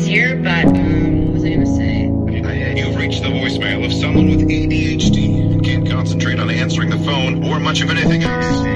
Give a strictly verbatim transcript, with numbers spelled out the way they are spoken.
here, but, um, what was I gonna say? You've reached the voicemail of someone with A D H D and can't concentrate on answering the phone or much of anything else.